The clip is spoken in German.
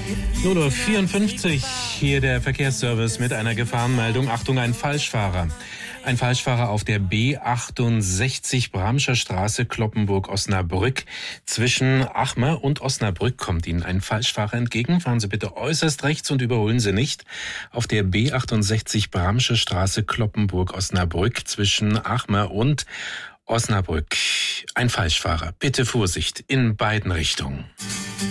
0:54 Uhr, hier der Verkehrsservice mit einer Gefahrenmeldung. Achtung, ein Falschfahrer. Ein Falschfahrer auf der B68 Bramscher Straße, Cloppenburg-Osnabrück. Zwischen Achmer und Osnabrück kommt Ihnen ein Falschfahrer entgegen. Fahren Sie bitte äußerst rechts und überholen Sie nicht. Auf der B68 Bramscher Straße, Cloppenburg-Osnabrück. Zwischen Achmer und Osnabrück. Ein Falschfahrer. Bitte Vorsicht in beiden Richtungen.